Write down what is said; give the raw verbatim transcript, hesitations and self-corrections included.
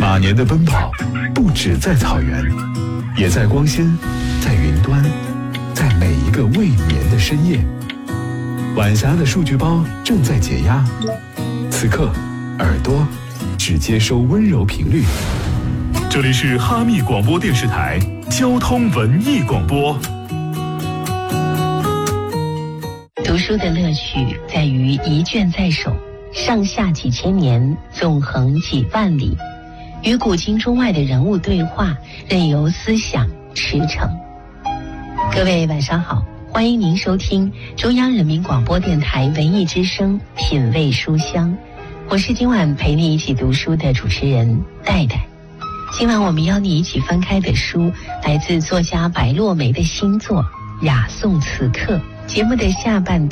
那年的奔跑，不止在草原，也在光纤，在云端，在每一个未眠的深夜。晚霞的数据包正在解压，此刻，耳朵只接收温柔频率。这里是哈密广播电视台交通文艺广播。 读书的乐趣在于一卷在手，上下几千年，纵横几万里，与古今中外的人物对话，任由思想驰骋。各位晚上好，欢迎您收听中央人民广播电台文艺之声品味书香，我是今晚陪你一起读书的主持人戴戴。今晚我们邀你一起翻开的书来自作家白落梅的新作《雅颂词刻》。节目的下半段